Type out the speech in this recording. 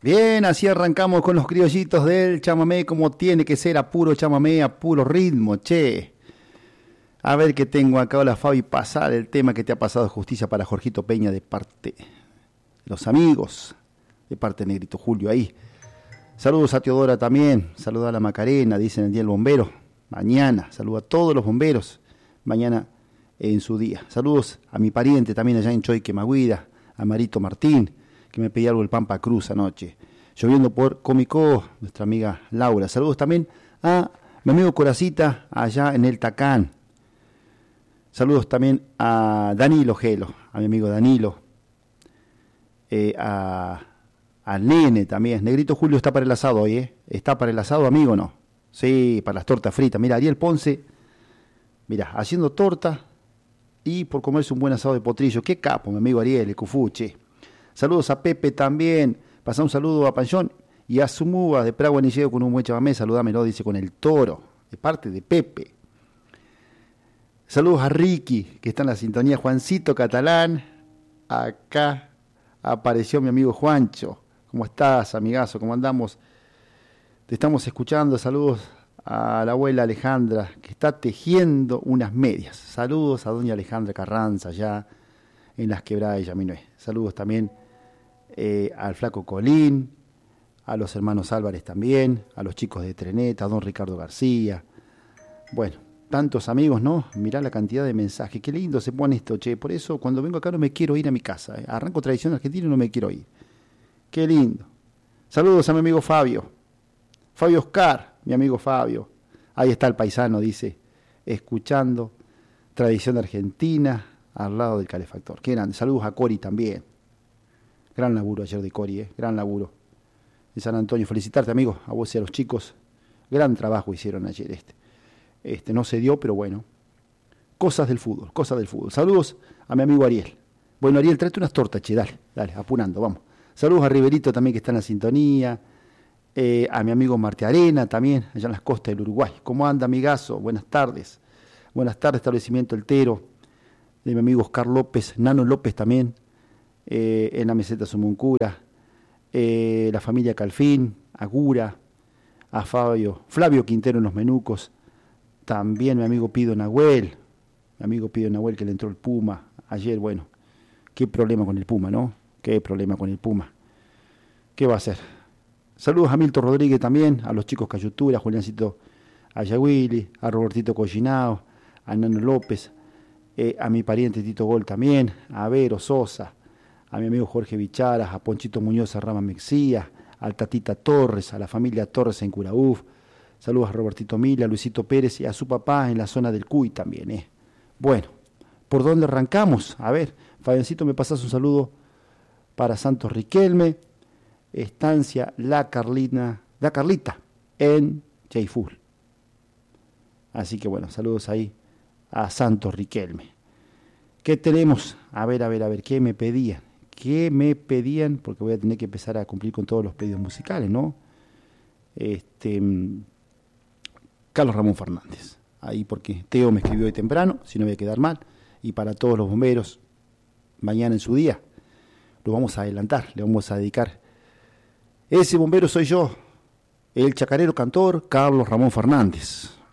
Bien, así arrancamos con los criollitos del chamamé, como tiene que ser, a puro chamamé, a puro ritmo, che. A ver qué tengo acá, hola Fabi, pasar el tema que te ha pasado justicia para Jorgito Peña de parte de los amigos, de parte de Negrito Julio ahí. Saludos a Teodora también, saludos a la Macarena, dicen el día del bombero, mañana, saludos a todos los bomberos, mañana en su día. Saludos a mi pariente también allá en Choique, Maguida, a Marito Martín, que me pedía algo del Pampa Cruz anoche. Lloviendo por Comicó, nuestra amiga Laura. Saludos también a mi amigo Coracita, allá en el Tacán. Saludos también a Danilo Gelo, a mi amigo Danilo. Al nene también. Negrito Julio está para el asado hoy, ¿eh? ¿Está para el asado, amigo, o no? Sí, para las tortas fritas. Mira, Ariel Ponce, mira, haciendo torta y por comerse un buen asado de potrillo. Qué capo, mi amigo Ariel, el Cufuche. Saludos a Pepe también. Pasá un saludo a Panchón y a Sumuba de Prago Anilleo con un buen chamamé. Saludámelo, dice, con el toro, de parte de Pepe. Saludos a Ricky, que está en la sintonía. Juancito Catalán. Acá apareció mi amigo Juancho. ¿Cómo estás, amigazo? ¿Cómo andamos? Te estamos escuchando. Saludos a la abuela Alejandra, que está tejiendo unas medias. Saludos a doña Alejandra Carranza, allá en las Quebradas de Yaminué. Saludos también al flaco Colín, a los hermanos Álvarez también, a los chicos de Treneta, a don Ricardo García. Bueno, tantos amigos, ¿no? Mirá la cantidad de mensajes. Qué lindo se pone esto, che. Por eso cuando vengo acá no me quiero ir a mi casa. Arranco Tradición Argentina y no me quiero ir. Qué lindo. Saludos a mi amigo Fabio. Fabio Oscar, mi amigo Fabio. Ahí está el paisano, dice, escuchando Tradición Argentina al lado del calefactor. Qué grande. Saludos a Cori también. Gran laburo ayer de Cori, gran laburo. En San Antonio, felicitarte, amigo, a vos y a los chicos. Gran trabajo hicieron ayer no se dio, pero bueno. Cosas del fútbol, cosas del fútbol. Saludos a mi amigo Ariel. Bueno, Ariel, tráete unas tortas, che, dale, apurando, vamos. Saludos a Riverito también, que está en la sintonía. A mi amigo Marte Arena también, allá en las costas del Uruguay. ¿Cómo anda, amigazo? Buenas tardes. Buenas tardes, establecimiento El Tero. De mi amigo Oscar López, Nano López también. En la meseta Sumuncura, la familia Calfín, Agura, a Flavio Quintero en los Menucos, también mi amigo Pido Nahuel, que le entró el Puma ayer. Bueno, qué problema con el Puma, ¿no? Qué problema con el Puma. ¿Qué va a hacer? Saludos a Milton Rodríguez también, a los chicos Cayutura, a Juliancito Ayagüili, a Robertito Collinao, a Nano López, a mi pariente Tito Gol también, a Vero Sosa, a mi amigo Jorge Vicharas, a Ponchito Muñoz, a Rama Mexía, al Tatita Torres, a la familia Torres en Curaúf. Saludos a Robertito Mila, a Luisito Pérez y a su papá en la zona del Cuy también. Bueno, ¿por dónde arrancamos? A ver, Fabiancito, me pasas un saludo para Santos Riquelme, estancia La Carlita, en Cheiful. Así que bueno, saludos ahí a Santos Riquelme. ¿Qué tenemos? A ver, ¿qué me pedían? Porque voy a tener que empezar a cumplir con todos los pedidos musicales, ¿no? Carlos Ramón Fernández, ahí porque Teo me escribió hoy temprano, si no voy a quedar mal, y para todos los bomberos, mañana en su día, lo vamos a adelantar, le vamos a dedicar. Ese bombero soy yo, el chacarero cantor Carlos Ramón Fernández.